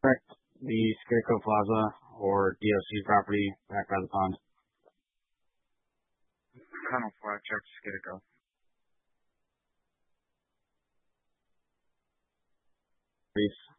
Correct. The Scarecrow Plaza or DOC property back by the pond. Tunnel flat check Skidco. Reese.